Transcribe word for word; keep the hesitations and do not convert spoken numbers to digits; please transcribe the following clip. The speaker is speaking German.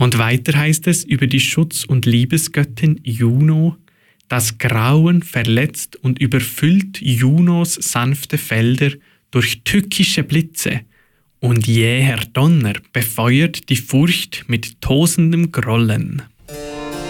Und weiter heißt es über die Schutz- und Liebesgöttin Juno: Das Grauen verletzt und überfüllt Junos sanfte Felder durch tückische Blitze, und jäher Donner befeuert die Furcht mit tosendem Grollen.